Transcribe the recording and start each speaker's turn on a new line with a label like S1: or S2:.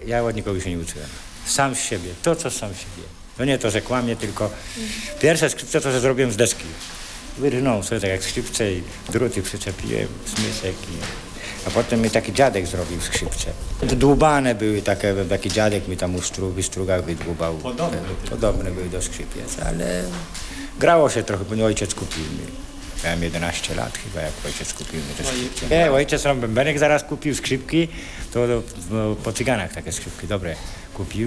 S1: Ja od nikogo się nie uczyłem. Sam z siebie, to co sam z siebie. To nie to, że kłamie, tylko pierwsze skrzypce to, że zrobiłem z deski. Wyrżnąłem sobie tak jak skrzypce i druty przyczepiłem, smyczek a potem mi taki dziadek zrobił skrzypce. Dłubane były takie, taki dziadek mi tam wystrugał, wydłubał. Podobne były do skrzypiec, ale grało się trochę, bo nie ojciec kupił mi. Miałem 11 lat chyba, jak ojciec kupił mi te skrzypce. Nie, ojciec Bębenek zaraz kupił skrzypki, to po cyganach takie skrzypki, dobre kupił.